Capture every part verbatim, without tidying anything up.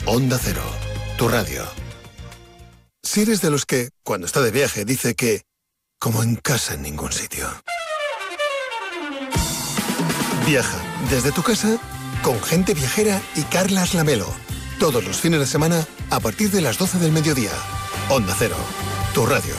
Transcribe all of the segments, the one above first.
Onda Cero, tu radio. Si eres de los que, cuando está de viaje, dice que, como en casa en ningún sitio. Viaja desde tu casa con Gente Viajera y Carlas Lamelo. Todos los fines de semana a partir de las doce del mediodía. Onda Cero, tu radio.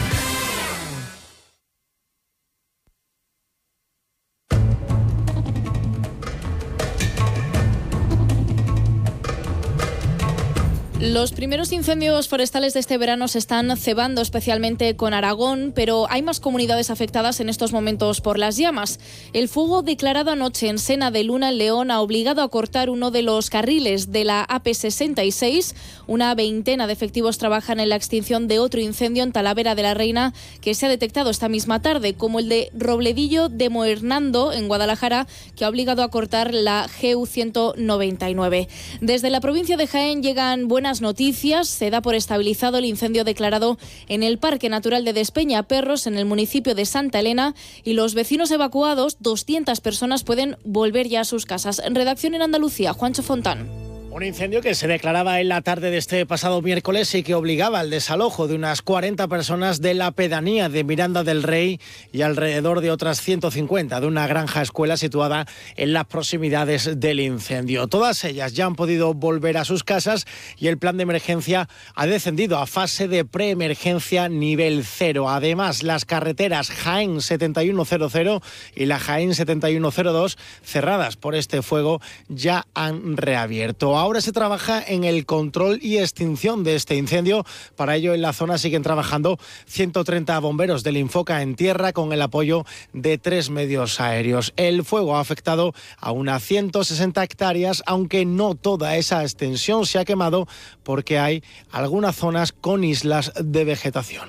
Los primeros incendios forestales de este verano se están cebando, especialmente con Aragón, pero hay más comunidades afectadas en estos momentos por las llamas. El fuego declarado anoche en Sena de Luna, en León, ha obligado a cortar uno de los carriles de la A P sesenta y seis. Una veintena de efectivos trabajan en la extinción de otro incendio en Talavera de la Reina que se ha detectado esta misma tarde, como el de Robledillo de Moernando, en Guadalajara, que ha obligado a cortar la G U ciento noventa y nueve. Desde la provincia de Jaén llegan buenas noticias. Se da por estabilizado el incendio declarado en el Parque Natural de Despeñaperros, en el municipio de Santa Elena, y los vecinos evacuados, doscientas personas, pueden volver ya a sus casas. En redacción en Andalucía, Juancho Fontán. Un incendio que se declaraba en la tarde de este pasado miércoles y que obligaba al desalojo de unas cuarenta personas de la pedanía de Miranda del Rey y alrededor de otras ciento cincuenta de una granja escuela situada en las proximidades del incendio. Todas ellas ya han podido volver a sus casas y el plan de emergencia ha descendido a fase de preemergencia nivel cero. Además, las carreteras Jaén setenta y uno cero cero y la Jaén setenta y uno cero dos, cerradas por este fuego, ya han reabierto. Ahora se trabaja en el control y extinción de este incendio. Para ello, en la zona siguen trabajando ciento treinta bomberos del Infoca en tierra con el apoyo de tres medios aéreos. El fuego ha afectado a unas ciento sesenta hectáreas, aunque no toda esa extensión se ha quemado porque hay algunas zonas con islas de vegetación.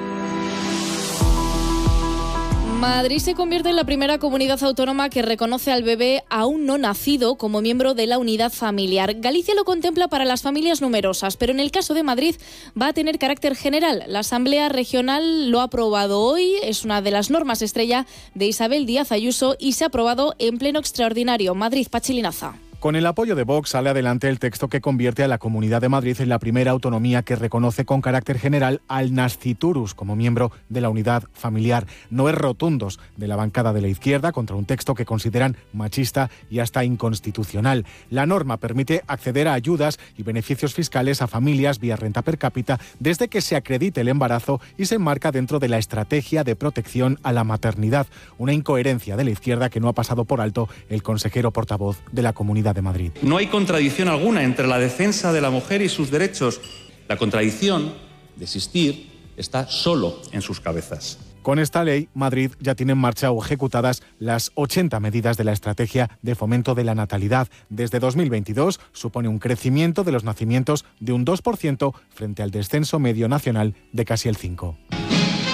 Madrid se convierte en la primera comunidad autónoma que reconoce al bebé aún no nacido como miembro de la unidad familiar. Galicia lo contempla para las familias numerosas, pero en el caso de Madrid va a tener carácter general. La Asamblea Regional lo ha aprobado hoy, es una de las normas estrella de Isabel Díaz Ayuso y se ha aprobado en pleno extraordinario. Madrid, Pachi Linaza. Con el apoyo de Vox sale adelante el texto que convierte a la Comunidad de Madrid en la primera autonomía que reconoce con carácter general al nasciturus como miembro de la unidad familiar. No es rotundos de la bancada de la izquierda contra un texto que consideran machista y hasta inconstitucional. La norma permite acceder a ayudas y beneficios fiscales a familias vía renta per cápita desde que se acredite el embarazo y se enmarca dentro de la estrategia de protección a la maternidad. Una incoherencia de la izquierda que no ha pasado por alto el consejero portavoz de la Comunidad de Madrid. No hay contradicción alguna entre la defensa de la mujer y sus derechos. La contradicción de existir está solo en sus cabezas. Con esta ley, Madrid ya tiene en marcha o ejecutadas las ochenta medidas de la estrategia de fomento de la natalidad. Desde dos mil veintidós supone un crecimiento de los nacimientos de un dos por ciento frente al descenso medio nacional de casi el cinco por ciento.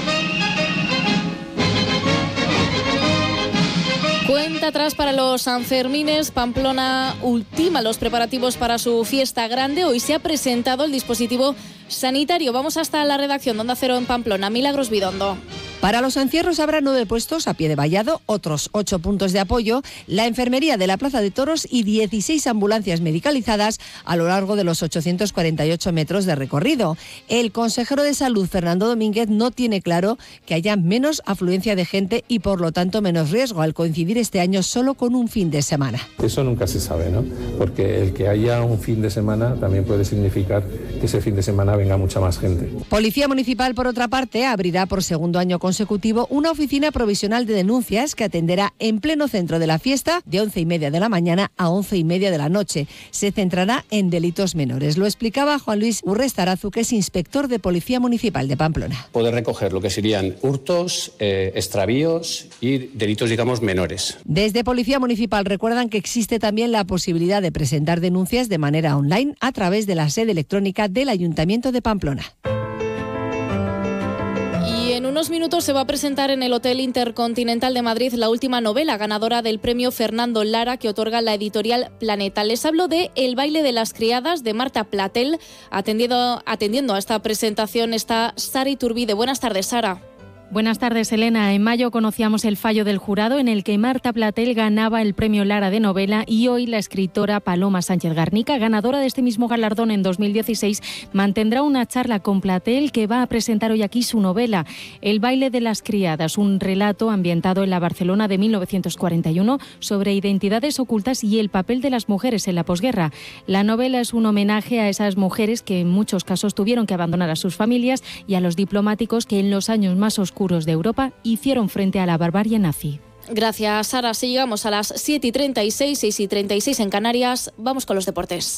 Cuenta atrás para los Sanfermines. Pamplona ultima los preparativos para su fiesta grande. Hoy se ha presentado el dispositivo sanitario. Vamos hasta la redacción de Onda Cero en Pamplona. Milagros Bidondo. Para los encierros habrá nueve puestos a pie de vallado, otros ocho puntos de apoyo, la enfermería de la Plaza de Toros y dieciséis ambulancias medicalizadas a lo largo de los ochocientos cuarenta y ocho metros de recorrido. El consejero de Salud, Fernando Domínguez, no tiene claro que haya menos afluencia de gente y por lo tanto menos riesgo al coincidir este año solo con un fin de semana. Eso nunca se sabe, ¿no? Porque el que haya un fin de semana también puede significar que ese fin de semana venga mucha más gente. Policía Municipal, por otra parte, abrirá por segundo año consecutivo una oficina provisional de denuncias que atenderá en pleno centro de la fiesta de once y media de la mañana a once y media de la noche. Se centrará en delitos menores. Lo explicaba Juan Luis Urrestarazu, que es inspector de Policía Municipal de Pamplona. Poder recoger lo que serían hurtos, eh, extravíos y delitos, digamos, menores. Desde Policía Municipal recuerdan que existe también la posibilidad de presentar denuncias de manera online a través de la sede electrónica del Ayuntamiento de Pamplona. Y en unos minutos se va a presentar en el Hotel Intercontinental de Madrid la última novela ganadora del premio Fernando Lara que otorga la editorial Planeta. Les hablo de El baile de las criadas de Marta Platel. Atendiendo, atendiendo a esta presentación está Sara Iturbide. Buenas tardes, Sara. Buenas tardes, Elena. En mayo conocíamos el fallo del jurado en el que Marta Platel ganaba el premio Lara de novela y hoy la escritora Paloma Sánchez Garnica, ganadora de este mismo galardón en dos mil dieciséis, mantendrá una charla con Platel que va a presentar hoy aquí su novela, El baile de las criadas, un relato ambientado en la Barcelona de mil novecientos cuarenta y uno sobre identidades ocultas y el papel de las mujeres en la posguerra. La novela es un homenaje a esas mujeres que en muchos casos tuvieron que abandonar a sus familias y a los diplomáticos que en los años más oscuros de Europa hicieron frente a la barbarie nazi. Gracias, Sara. Si llegamos a las siete y treinta y seis, seis y treinta y seis en Canarias, vamos con los deportes.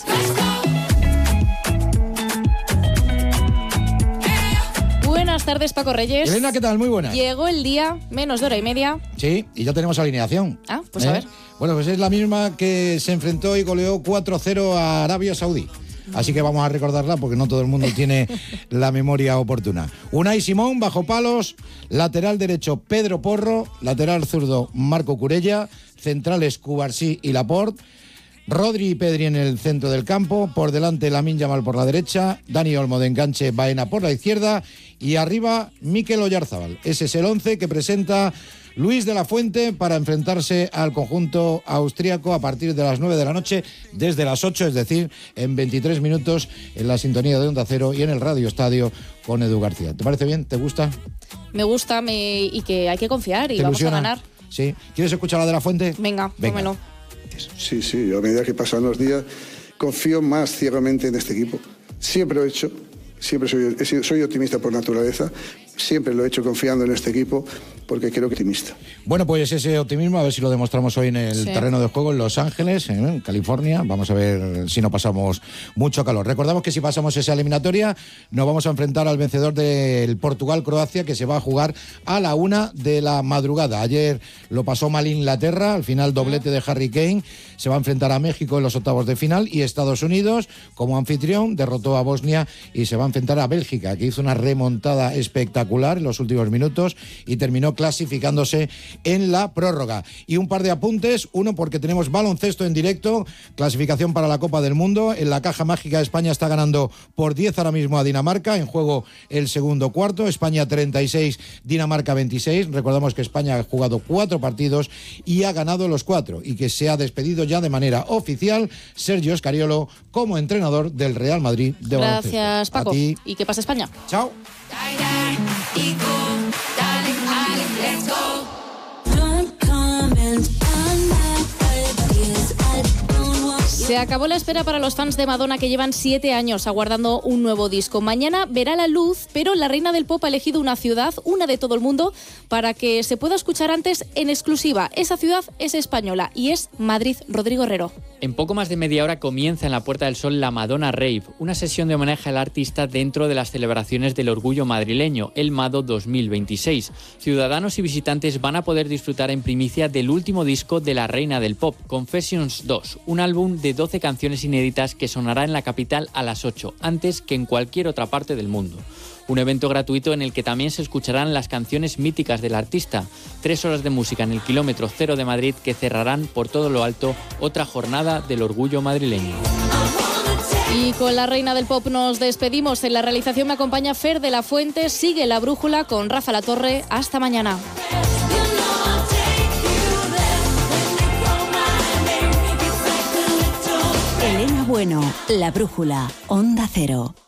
Buenas tardes, Paco Reyes. Elena, ¿qué tal? Muy buenas. Llegó el día, menos de hora y media. Sí, y ya tenemos alineación. Ah, pues ¿Eh? a ver. Bueno, pues es la misma que se enfrentó y goleó cuatro cero a Arabia Saudí. Así que vamos a recordarla porque no todo el mundo tiene la memoria oportuna. Unai Simón, bajo palos, lateral derecho Pedro Porro, lateral zurdo Marco Curella, centrales Cubarsí y Laporte, Rodri y Pedri en el centro del campo, por delante Lamine Yamal por la derecha, Dani Olmo de enganche, Baena por la izquierda y arriba Mikel Oyarzábal. Ese es el once que presenta Luis de la Fuente para enfrentarse al conjunto austríaco a partir de las nueve de la noche, desde las ocho, es decir, en veintitrés minutos, en la sintonía de Onda Cero y en el Radio Estadio con Edu García. ¿Te parece bien? ¿Te gusta? Me gusta me... y que hay que confiar y ¿Te vamos ilusiona? a ganar. Sí. ¿Quieres escuchar la de la Fuente? Venga, Venga. pómelo. Sí, sí, yo a medida que pasan los días confío más ciegamente en este equipo. Siempre lo he hecho, siempre soy, he sido, soy optimista por naturaleza, siempre lo he hecho confiando en este equipo porque creo que optimista. Bueno, pues ese optimismo, a ver si lo demostramos hoy en el Sí. terreno de juego en Los Ángeles, en California. Vamos a ver si no pasamos mucho calor. Recordamos que si pasamos esa eliminatoria, nos vamos a enfrentar al vencedor del Portugal-Croacia, que se va a jugar a la una de la madrugada. Ayer lo pasó mal Inglaterra, al final doblete de Harry Kane. Se va a enfrentar a México en los octavos de final y Estados Unidos, como anfitrión, derrotó a Bosnia y se va a enfrentar a Bélgica, que hizo una remontada espectacular en los últimos minutos y terminó clasificándose en la prórroga. Y un par de apuntes, uno porque tenemos baloncesto en directo, clasificación para la Copa del Mundo. En la caja mágica España está ganando por diez ahora mismo a Dinamarca, en juego el segundo cuarto, España treinta y seis, Dinamarca veintiséis. Recordamos que España ha jugado cuatro partidos y ha ganado los cuatro y que se ha despedido ya de manera oficial Sergio Scariolo como entrenador del Real Madrid de baloncesto. Gracias, Paco. A ti. Y que pase España. Chao. Se acabó la espera para los fans de Madonna que llevan siete años aguardando un nuevo disco. Mañana verá la luz, pero la reina del pop ha elegido una ciudad, una de todo el mundo, para que se pueda escuchar antes en exclusiva. Esa ciudad es española y es Madrid. Rodrigo Herrero. En poco más de media hora comienza en la Puerta del Sol la Madonna Rave, una sesión de homenaje al artista dentro de las celebraciones del orgullo madrileño, el Mado dos mil veintiséis. Ciudadanos y visitantes van a poder disfrutar en primicia del último disco de la reina del pop, Confessions dos, un álbum de doce canciones inéditas que sonará en la capital a las ocho, antes que en cualquier otra parte del mundo. Un evento gratuito en el que también se escucharán las canciones míticas del artista. Tres horas de música en el kilómetro cero de Madrid que cerrarán por todo lo alto otra jornada del orgullo madrileño. Y con la reina del pop nos despedimos. En la realización me acompaña Fer de la Fuente. Sigue La Brújula con Rafa Latorre. Hasta mañana. Elena Bueno, La Brújula, Onda Cero.